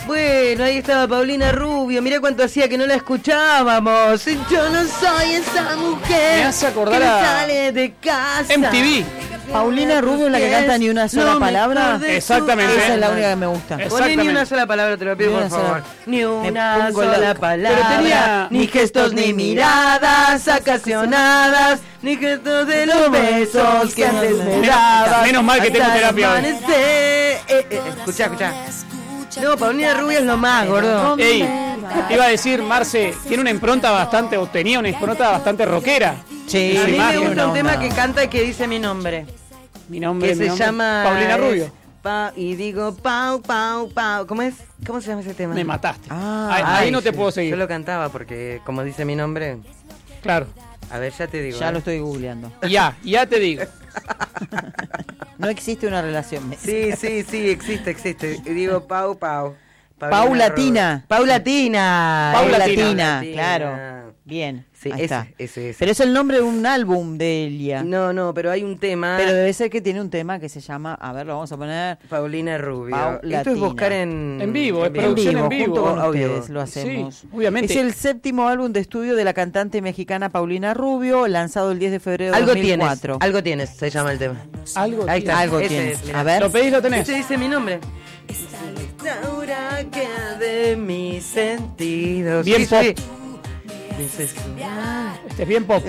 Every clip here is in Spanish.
Bueno, ahí estaba Paulina Rubio. Mirá cuánto hacía que no la escuchábamos. Yo no soy esa mujer me hace acordar que a sale de casa. MTV. Paulina Rubio es la que canta Ni una sola palabra. Exactamente. Esa es la única que me gusta. Poné ni una sola palabra, te lo pido, por favor. Ni una sola palabra. Pero tenía ni gestos, ni miradas ocasionadas, ni gestos de los besos que antes me dabas. Menos mal que tengo terapia hoy. Escuchá. No, Paulina Rubio es lo más, gordo. Ey, iba a decir, Marce, tiene una impronta bastante, o tenía una impronta bastante rockera. Sí, A mí me imagen, gusta un no, tema no. que canta y que dice mi nombre. Mi nombre Que se llama Paulina Rubio. Y digo Pau. ¿Cómo es? ¿Cómo se llama ese tema? Me mataste. Ah, ahí no te puedo seguir. Yo lo cantaba porque como dice mi nombre. Claro. A ver, ya te digo. Ya lo estoy googleando. Ya te digo. No existe una relación. Sí, existe. Y digo Pau. Paulatina. Paulatina, claro. Bien. Sí, ahí está. ese. Pero es el nombre de un álbum de Elia. No, pero hay un tema. Pero debe ser que tiene un tema que se llama, a ver, lo vamos a poner. Paulina Rubio. Paulatina. Esto es buscar en vivo, es producción en vivo. Junto con Audio. ustedes lo hacemos. Sí, obviamente. Es el 7º álbum de estudio de la cantante mexicana Paulina Rubio, lanzado el 10 de febrero de 2004. Algo tienes, se llama el tema. Algo Ahí está. Algo Ese tienes. es, mirá. A ver. Lo pedís, lo tenés. Este dice mi nombre. Laura queda de mis sentidos. Bien pop. Dices, Este es bien pop.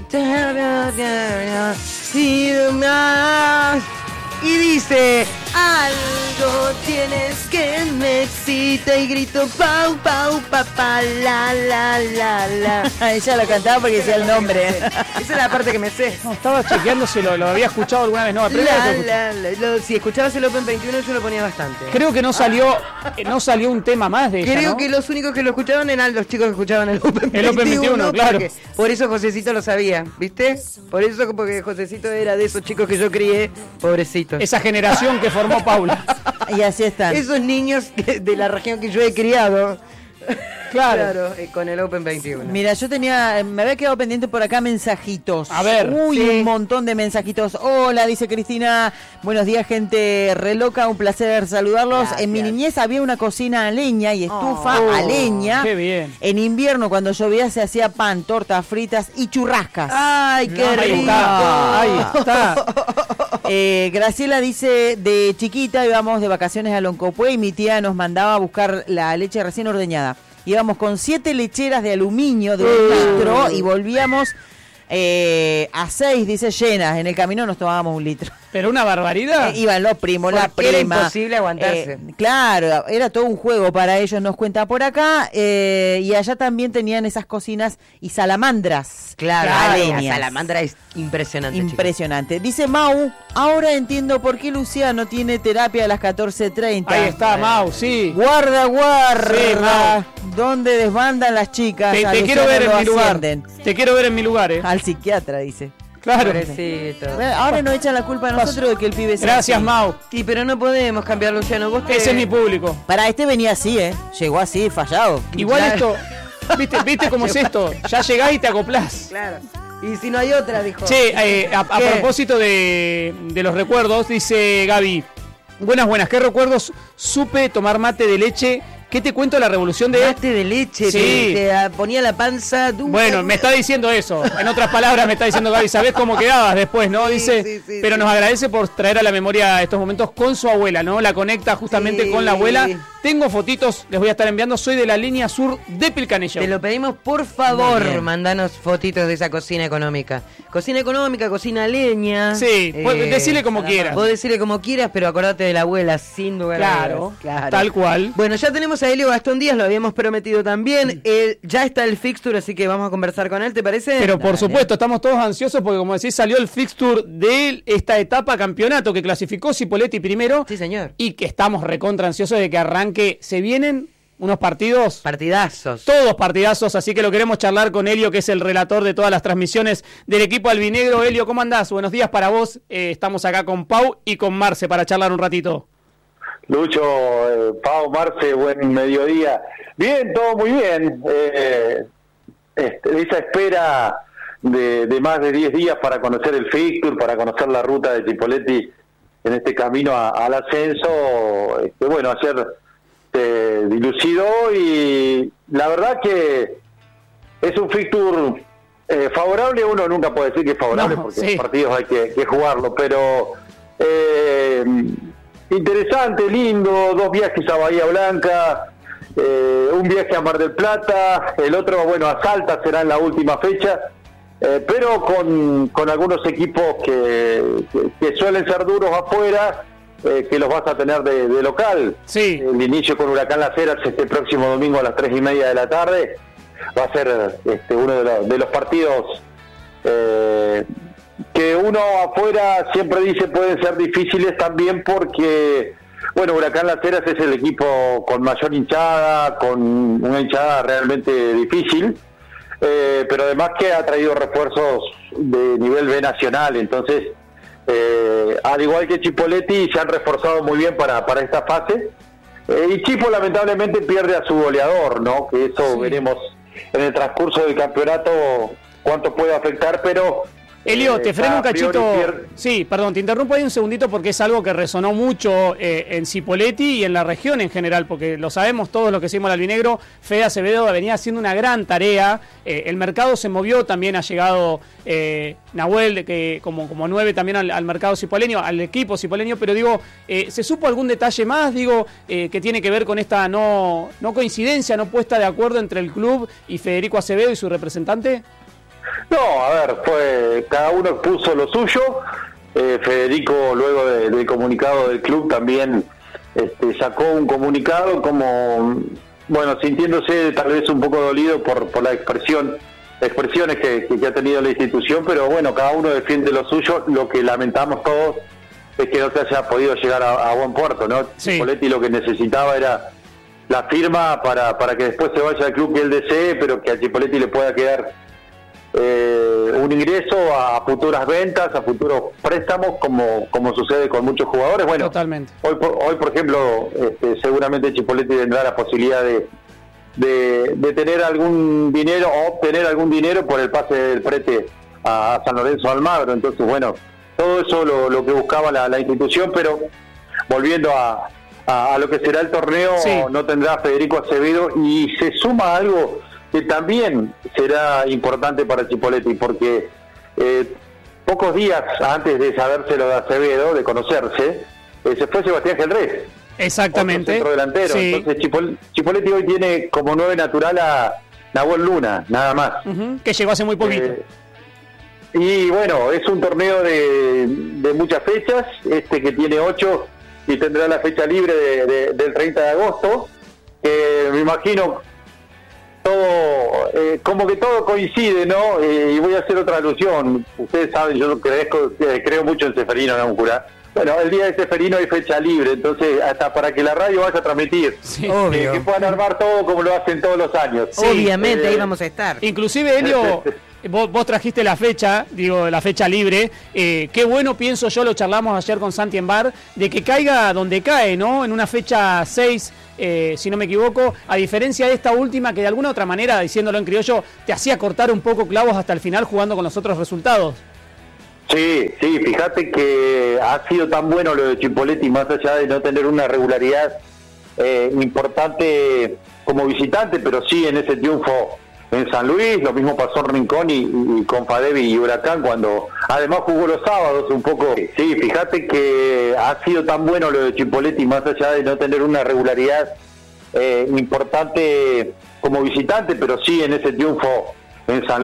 y dice, algo tienes que me excita y grito Pau, papá, la. Ella lo cantaba porque decía el nombre. Esa es la parte que me sé. No, estaba chequeando si lo había escuchado alguna vez. No, la primera vez que lo escuché. Si escuchabas el Open 21 yo lo ponía bastante. Creo que no salió un tema más de ella, Creo ¿no? que los únicos que lo escuchaban eran los chicos que escuchaban el Open 21. El Open 21, claro. Porque por eso Josecito lo sabía, ¿viste? Por eso, porque Josecito era de esos chicos que yo crié, pobrecito. Esa generación que formó Paula. Y así están. Esos niños de la región que yo he criado. Claro. Con el Open 21. Mira, me había quedado pendiente por acá mensajitos. A ver. Uy, Sí. un montón de mensajitos. Hola, dice Cristina. Buenos días, gente re loca. Un placer saludarlos. Gracias. En mi niñez había una cocina a leña y estufa a leña. Qué bien. En invierno, cuando llovía, se hacía pan, tortas fritas y churrascas. ¡Ay, qué Ahí rico! está. Ahí está. Graciela dice, de chiquita íbamos de vacaciones a Loncopué y mi tía nos mandaba a buscar la leche recién ordeñada. Íbamos con 7 lecheras de aluminio de 1 litro y volvíamos a 6, dice, llenas. En el camino nos tomábamos 1 litro. Pero una barbaridad. Iban los primos, la Porque era prima. imposible aguantarse. Claro, era todo un juego para ellos, nos cuenta por acá. Y allá también tenían esas cocinas y salamandras. Claro, a la leñas. salamandra es impresionante. Impresionante. Dice Mau, ahora entiendo por qué Luciano tiene terapia a las 14:30. Ahí está, Mau, sí. Guarda. Sí, Mau. ¿Dónde desbandan las chicas? Te A quiero Luciano ver en lo mi lugar. ascienden. Te quiero ver en mi lugar, Al psiquiatra, dice. Claro. Pobrecito. Ahora nos echan la culpa a nosotros de que el pibe sea Gracias, así. Mau. Sí, pero no podemos cambiar, Luciano. Vos Ese es mi público. Para este venía así, Llegó así, fallado. Igual Claro. esto, ¿viste cómo es esto? Ya llegás y te acoplás. Claro. Y si no hay otra, dijo. Che, a ¿Qué? propósito de los recuerdos, dice Gaby. Buenas, ¿qué recuerdos supe tomar mate de leche? ¿Qué te cuento de la revolución de...? Mate de leche, Sí. te ponía la panza dura. Bueno, me está diciendo eso. En otras palabras me está diciendo Gaby, ¿sabés cómo quedabas después, no? Sí, Dice, sí, pero sí. nos agradece por traer a la memoria estos momentos con su abuela, ¿no? La conecta justamente Sí. con la abuela. Tengo fotitos, les voy a estar enviando. Soy de la línea sur de Pilcanillo. Te lo pedimos, por Muy favor, bien. mandanos fotitos de esa cocina económica. Cocina económica, cocina leña. Sí, decile como quieras. Vos decirle como quieras, pero acordate de la abuela, sin lugar a Claro, dudas. Claro, tal cual. Bueno, ya tenemos a Helio Gastón Díaz, lo habíamos prometido también. Ya está el fixture, así que vamos a conversar con él, ¿te parece? Pero por supuesto, estamos todos ansiosos porque, como decís, salió el fixture de esta etapa campeonato que clasificó Cipolletti primero. Sí, señor. Y que estamos recontra ansiosos de que arranque. Se vienen unos partidos, Partidazos. todos partidazos, así que lo queremos charlar con Helio, que es el relator de todas las transmisiones del equipo albinegro. Helio, ¿cómo andás? Buenos días para vos. Estamos acá con Pau y con Marce para charlar un ratito. Lucho, Pau, Marce, buen mediodía. Bien, todo muy bien. Esa espera de más de 10 días para conocer el fixture, para conocer la ruta de Cipolletti en este camino al ascenso. Bueno, ayer se dilucidó y la verdad que es un fixture favorable. Uno nunca puede decir que es favorable porque los partidos hay que jugarlo, pero interesante, lindo, 2 viajes a Bahía Blanca, un viaje a Mar del Plata, el otro, bueno, a Salta será en la última fecha, pero con algunos equipos que suelen ser duros afuera, que los vas a tener de local. Sí. El inicio con Huracán Las Heras este próximo domingo a las 3:30 de la tarde va a ser uno de los partidos que uno afuera siempre dice pueden ser difíciles también porque, bueno, Huracán Las Heras es el equipo con mayor hinchada, con una hinchada realmente difícil, pero además que ha traído refuerzos de nivel B nacional, entonces al igual que Chipoleti se han reforzado muy bien para esta fase, y Chipo lamentablemente pierde a su goleador, ¿no? Que eso veremos en el transcurso del campeonato cuánto puede afectar, pero Elio, te freno un cachito. Sí, perdón, te interrumpo ahí un segundito porque es algo que resonó mucho en Cipolletti y en la región en general, porque lo sabemos todos los que seguimos al albinegro. Fede Acevedo venía haciendo una gran tarea. El mercado se movió, también ha llegado Nahuel, que como 9 también al mercado cipoleño, al equipo cipoleño, pero digo, ¿se supo algún detalle más, que tiene que ver con esta no coincidencia, no puesta de acuerdo entre el club y Federico Acevedo y su representante? No, a ver, cada uno expuso lo suyo. Federico, luego del comunicado del club, también sacó un comunicado como, bueno, sintiéndose tal vez un poco dolido por la expresiones que ha tenido la institución, pero bueno, cada uno defiende lo suyo. Lo que lamentamos todos es que no se haya podido llegar a buen puerto, ¿no? Sí. Poletti lo que necesitaba era la firma para que después se vaya al club que él desee, pero que a Chipoletti le pueda quedar un ingreso a futuras ventas, a futuros préstamos, como sucede con muchos jugadores. Bueno, totalmente. Hoy por ejemplo, seguramente Chipoletti tendrá la posibilidad de tener algún dinero o obtener algún dinero por el pase del prete a San Lorenzo Almagro. Entonces, bueno, todo eso lo que buscaba la institución, pero volviendo a lo que será el torneo, sí, no tendrá Federico Acevedo, y se suma algo que también será importante para Chipoletti, porque pocos días antes de sabérselo de Acevedo, de conocerse, se fue Sebastián Gelrés. Exactamente. Centro delantero. Sí. Entonces Chipoletti hoy tiene como 9 natural a Nahuel Luna, nada más. Que llegó hace muy poquito. Y bueno, es un torneo de muchas fechas, que tiene 8 y tendrá la fecha libre del 30 de agosto. Me imagino todo, como que todo coincide, ¿no? Y voy a hacer otra alusión. Ustedes saben, yo creo mucho en Ceferino, ¿no? Bueno, el día de Ceferino hay fecha libre, entonces hasta para que la radio vaya a transmitir, sí, que puedan armar todo como lo hacen todos los años. Sí, obviamente, ahí vamos a estar. Inclusive, Elio, vos trajiste la fecha libre. Qué bueno, pienso yo, lo charlamos ayer con Santi en bar, de que caiga donde cae, ¿no? En una fecha 6, si no me equivoco, a diferencia de esta última que de alguna otra manera, diciéndolo en criollo, te hacía cortar un poco clavos hasta el final jugando con los otros resultados. Sí, fíjate que ha sido tan bueno lo de Chipoletti, más allá de no tener una regularidad importante como visitante, pero sí en ese triunfo en San Luis. Lo mismo pasó en Rincón y con Fadebi y Huracán, cuando además jugó los sábados un poco. Sí, fíjate que ha sido tan bueno lo de Chipoletti, más allá de no tener una regularidad importante como visitante, pero sí en ese triunfo en San Luis.